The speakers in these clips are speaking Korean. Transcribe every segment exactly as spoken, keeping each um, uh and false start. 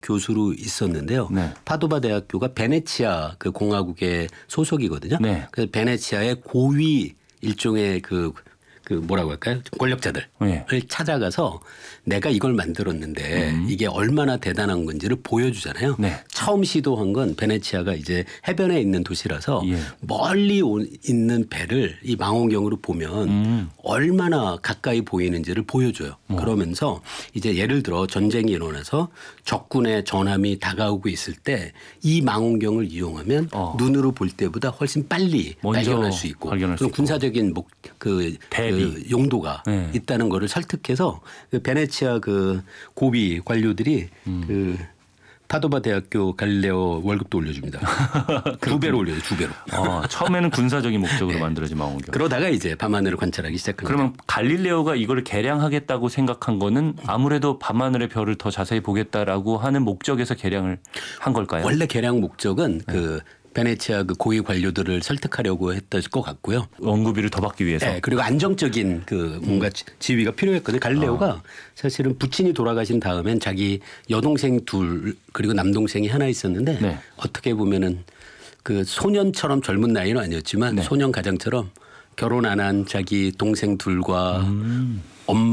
교수로 있었는데요. 네. 파도바 대학교가 베네치아 그 공화국의 소속이거든요. 네. 그래서 베네치아의 고위 일종의 그, 그 뭐라고 할까요? 권력자들을 네. 찾아가서 내가 이걸 만들었는데 음. 이게 얼마나 대단한 건지를 보여주잖아요. 네. 처음 시도한 건 베네치아가 이제 해변에 있는 도시라서 예. 멀리 온, 있는 배를 이 망원경으로 보면 음. 얼마나 가까이 보이는지를 보여줘요. 어. 그러면서 이제 예를 들어 전쟁이 일어나서 적군의 전함이 다가오고 있을 때 이 망원경을 이용하면 어. 눈으로 볼 때보다 훨씬 빨리 발견할 수 있고 발견할 수 그런 있고. 군사적인 목, 그, 그 용도가 네. 있다는 거를 설득해서 그 베네치아 그 고위 관료들이 음. 그 파도바 대학교 갈릴레오 월급도 올려줍니다. 두 배로 올려요. 두 배로. 어, 처음에는 군사적인 목적으로 만들어진 망원경. 그러다가 이제 밤하늘을 관찰하기 시작합니다. 그러면 갈릴레오가 이거를 개량하겠다고 생각한 거는 아무래도 밤하늘의 별을 더 자세히 보겠다라고 하는 목적에서 개량을 한 걸까요? 원래 개량 목적은 네. 그 베네치아 그 고위 관료들을 설득하려고 했던 것 같고요. 연구비를 더 받기 위해서. 네, 그리고 안정적인 그 뭔가 음. 지위가 필요했거든요. 갈릴레오가 어. 사실은 부친이 돌아가신 다음엔 자기 여동생 둘 그리고 남동생이 하나 있었는데 네. 어떻게 보면은 그 소년처럼 젊은 나이는 아니었지만 네. 소년 가장처럼 결혼 안 한 자기 동생 둘과 음.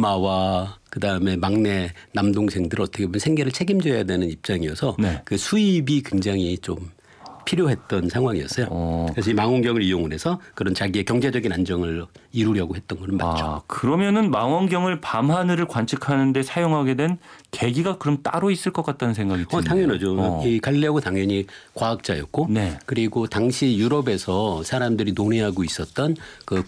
엄마와 그다음에 막내 남동생들 어떻게 보면 생계를 책임져야 되는 입장이어서 네. 그 수입이 굉장히 좀 필요했던 상황이었어요. 어. 그래서 이 망원경을 이용을 해서 그런 자기의 경제적인 안정을 이루려고 했던 건 맞죠. 아, 그러면은 망원경을 밤하늘을 관측하는 데 사용하게 된 계기가 그럼 따로 있을 것 같다는 생각이 드네요. 어, 당연하죠. 어. 이 갈릴레오가 당연히 과학자였고 네. 그리고 당시 유럽에서 사람들이 논의하고 있었던 그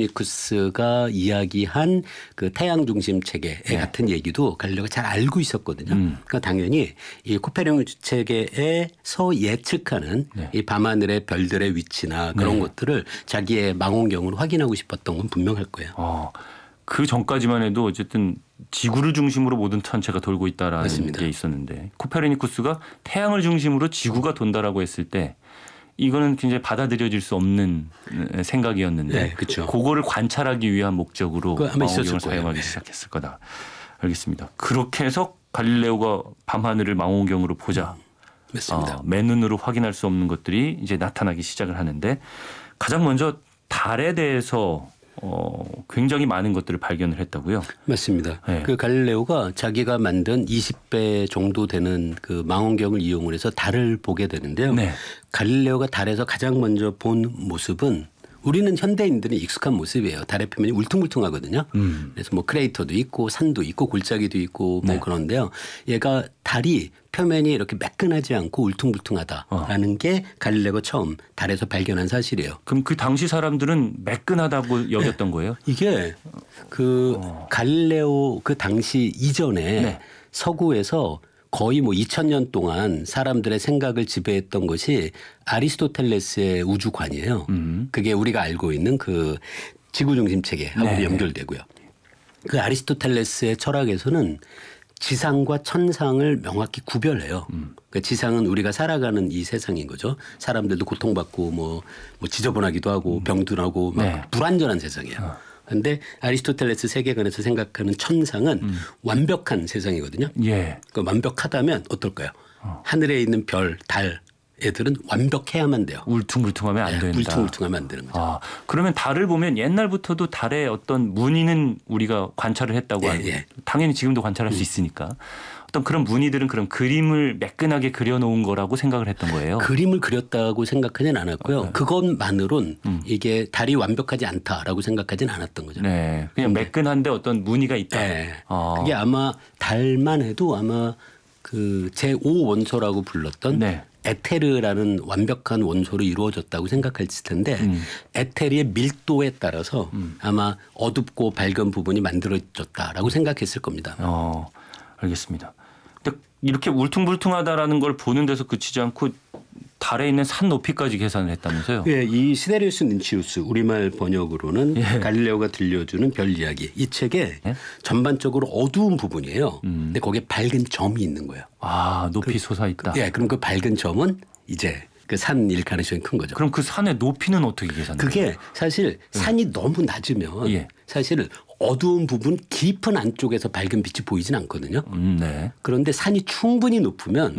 코페르니쿠스가 이야기한 그 태양 중심 체계 네. 같은 얘기도 갈릴레오가 잘 알고 있었거든요. 음. 그러니까 당연히 이 코페르니쿠스 체계에서 예측하는 네. 이 밤하늘의 별들의 위치나 그런 네. 것들을 자기의 망원경으로 확인하고 싶었던 건 분명할 거예요. 어, 그 전까지만 해도 어쨌든 지구를 중심으로 모든 천체가 돌고 있다라는 맞습니다. 게 있었는데 코페르니쿠스가 태양을 중심으로 지구가 돈다라고 했을 때 이거는 굉장히 받아들여질 수 없는 생각이었는데 네, 그렇죠. 그거를 관찰하기 위한 목적으로 망원경을 사용하기 네. 시작했을 거다. 알겠습니다. 그렇게 해서 갈릴레오가 밤하늘을 망원경으로 보자. 음. 맞습니다. 어, 맨눈으로 확인할 수 없는 것들이 이제 나타나기 시작을 하는데 가장 먼저 달에 대해서 어, 굉장히 많은 것들을 발견을 했다고요? 맞습니다. 네. 그 갈릴레오가 자기가 만든 이십 배 정도 되는 그 망원경을 이용을 해서 달을 보게 되는데요. 네. 갈릴레오가 달에서 가장 먼저 본 모습은 우리는 현대인들은 익숙한 모습이에요. 달의 표면이 울퉁불퉁하거든요. 음. 그래서 뭐 크레이터도 있고 산도 있고 골짜기도 있고 뭐 네. 그런데요. 얘가 달이 표면이 이렇게 매끈하지 않고 울퉁불퉁하다라는 어. 게 갈릴레오가 처음 달에서 발견한 사실이에요. 그럼 그 당시 사람들은 매끈하다고 여겼던 네. 거예요? 이게 그 어. 갈릴레오 그 당시 이전에 네. 서구에서 거의 뭐 이천 년 동안 사람들의 생각을 지배했던 것이 아리스토텔레스의 우주관이에요. 음. 그게 우리가 알고 있는 그 지구 중심 체계하고 네. 연결되고요. 그 아리스토텔레스의 철학에서는 지상과 천상을 명확히 구별해요. 음. 그러니까 지상은 우리가 살아가는 이 세상인 거죠. 사람들도 고통받고 뭐, 뭐 지저분하기도 하고 음. 병도 나고 막 네. 불완전한 세상이에요. 어. 그런데 아리스토텔레스 세계관에서 생각하는 천상은 음. 완벽한 세상이거든요. 예. 그러니까 완벽하다면 어떨까요? 어. 하늘에 있는 별, 달 애들은 완벽해야만 돼요. 울퉁불퉁하면 안 네, 된다. 울퉁불퉁하면 안 되는 거죠. 아, 그러면 달을 보면 옛날부터도 달의 어떤 무늬는 우리가 관찰을 했다고 예, 하는 예. 당연히 지금도 관찰할 음. 수 있으니까 어떤 그런 무늬들은 그런 그림을 매끈하게 그려놓은 거라고 생각을 했던 거예요. 그림을 그렸다고 생각하진 않았고요. 네. 그것만으론 음. 이게 달이 완벽하지 않다라고 생각하진 않았던 거죠. 네, 그냥 네. 매끈한데 어떤 무늬가 있다. 네. 아. 그게 아마 달만 해도 아마 그 제오 원소라고 불렀던 네. 에테르라는 완벽한 원소로 이루어졌다고 생각했을 텐데 음. 에테르의 밀도에 따라서 음. 아마 어둡고 밝은 부분이 만들어졌다라고 생각했을 겁니다. 어, 알겠습니다. 근데 이렇게 울퉁불퉁하다라는 걸 보는 데서 그치지 않고 달에 있는 산 높이까지 계산을 했다면서요? 예, 이 시데리우스 닌치우스 우리말 번역으로는 예. 갈릴레오가 들려주는 별 이야기. 이 책에 예? 전반적으로 어두운 부분이에요. 음. 근데 거기에 밝은 점이 있는 거예요. 아, 높이 그, 솟아있다. 예, 그럼 그 밝은 점은 이제 그 산일 가능성이 큰 거죠. 그럼 그 산의 높이는 어떻게 계산돼요? 그게 사실 산이 예. 너무 낮으면 예. 사실 어두운 부분 깊은 안쪽에서 밝은 빛이 보이진 않거든요. 음, 네. 그런데 산이 충분히 높으면